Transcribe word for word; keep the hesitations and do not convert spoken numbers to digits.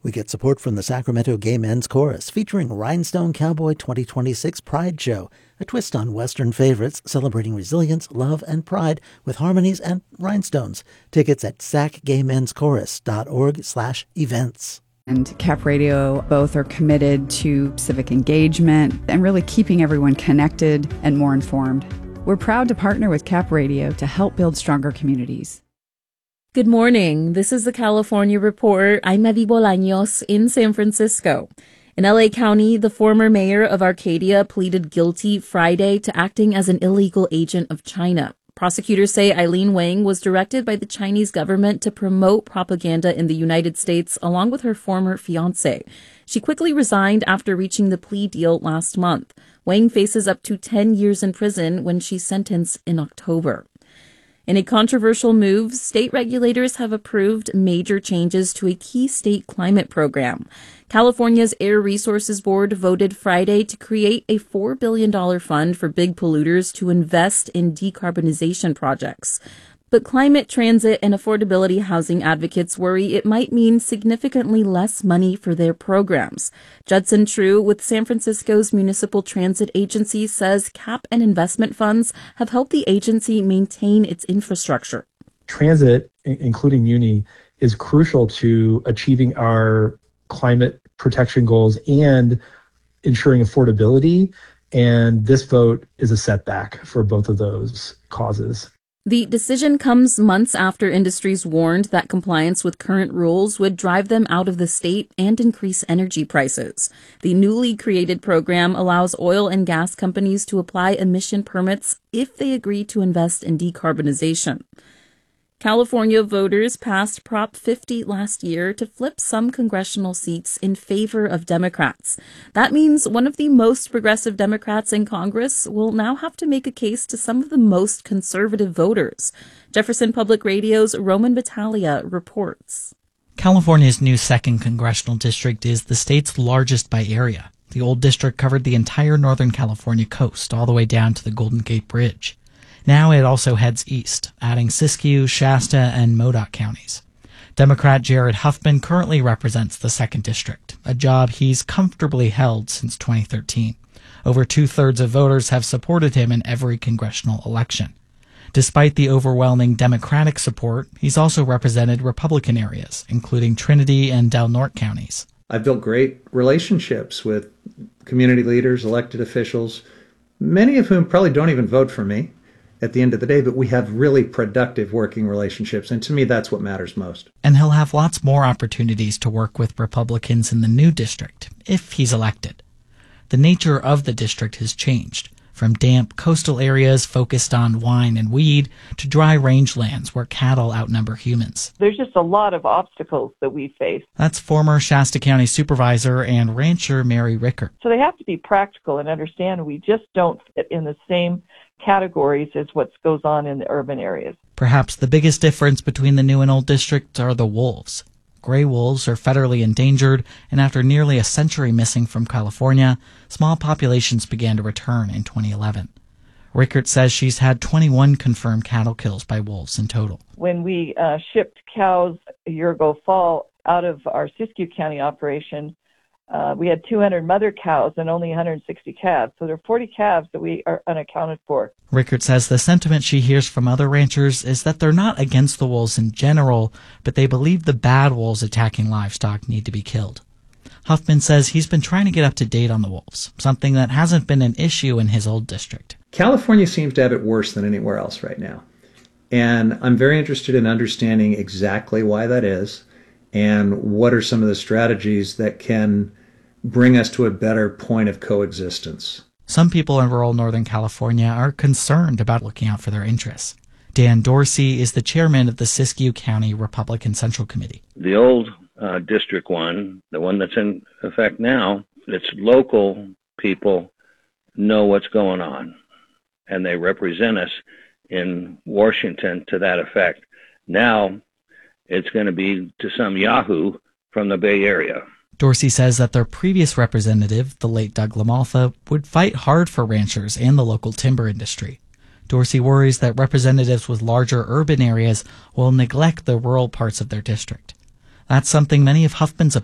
We get support from the Sacramento Gay Men's Chorus, featuring Rhinestone Cowboy twenty twenty-six Pride Show, a twist on Western favorites celebrating resilience, love, and pride with harmonies and rhinestones. Tickets at sac gay men's chorus dot org slash events. And Cap Radio both are committed to civic engagement and really keeping everyone connected and more informed. We're proud to partner with Cap Radio to help build stronger communities. Good morning. This is the California Report. I'm Evi Bolaños in San Francisco. In L A County, the former mayor of Arcadia pleaded guilty Friday to acting as an illegal agent of China. Prosecutors say Eileen Wang was directed by the Chinese government to promote propaganda in the United States along with her former fiancé. She quickly resigned after reaching the plea deal last month. Wang faces up to ten years in prison when she's sentenced in October. In a controversial move, state regulators have approved major changes to a key state climate program. California's Air Resources Board voted Friday to create a four billion dollars fund for big polluters to invest in decarbonization projects. But climate, transit, and affordability housing advocates worry it might mean significantly less money for their programs. Judson True with San Francisco's Municipal Transit Agency says CAP and investment funds have helped the agency maintain its infrastructure. Transit, including Muni, is crucial to achieving our climate protection goals and ensuring affordability. And this vote is a setback for both of those causes. The decision comes months after industries warned that compliance with current rules would drive them out of the state and increase energy prices. The newly created program allows oil and gas companies to apply emission permits if they agree to invest in decarbonization. California voters passed Prop fifty last year to flip some congressional seats in favor of Democrats. That means one of the most progressive Democrats in Congress will now have to make a case to some of the most conservative voters. Jefferson Public Radio's Roman Battaglia reports. California's new second congressional district is the state's largest by area. The old district covered the entire Northern California coast, all the way down to the Golden Gate Bridge. Now it also heads east, adding Siskiyou, Shasta, and Modoc counties. Democrat Jared Huffman currently represents the second district, a job he's comfortably held since twenty thirteen. Over two-thirds of voters have supported him in every congressional election. Despite the overwhelming Democratic support, he's also represented Republican areas, including Trinity and Del Norte counties. I've built great relationships with community leaders, elected officials, many of whom probably don't even vote for me at the end of the day, but we have really productive working relationships, and to me, that's what matters most. And he'll have lots more opportunities to work with Republicans in the new district, if he's elected. The nature of the district has changed, from damp coastal areas focused on wine and weed to dry rangelands where cattle outnumber humans. There's just a lot of obstacles that we face. That's former Shasta County Supervisor and rancher Mary Rickert. So they have to be practical and understand we just don't fit in the same categories as what goes on in the urban areas. Perhaps the biggest difference between the new and old districts are the wolves. Gray wolves are federally endangered, and after nearly a century missing from California, small populations began to return in twenty eleven. Rickert says she's had twenty-one confirmed cattle kills by wolves in total. When we uh, shipped cows a year ago fall out of our Siskiyou County operation, Uh, we had two hundred mother cows and only one hundred sixty calves. So there are forty calves that we are unaccounted for. Rickert says the sentiment she hears from other ranchers is that they're not against the wolves in general, but they believe the bad wolves attacking livestock need to be killed. Huffman says he's been trying to get up to date on the wolves, something that hasn't been an issue in his old district. California seems to have it worse than anywhere else right now. And I'm very interested in understanding exactly why that is. And what are some of the strategies that can bring us to a better point of coexistence? Some people in rural Northern California are concerned about looking out for their interests. Dan Dorsey is the chairman of the Siskiyou County Republican Central Committee. The old uh, District one, the one that's in effect now, its local people know what's going on, and they represent us in Washington to that effect. Now, it's going to be to some yahoo from the Bay Area. Dorsey says that their previous representative, the late Doug LaMalfa, would fight hard for ranchers and the local timber industry. Dorsey worries that representatives with larger urban areas will neglect the rural parts of their district. That's something many of Huffman's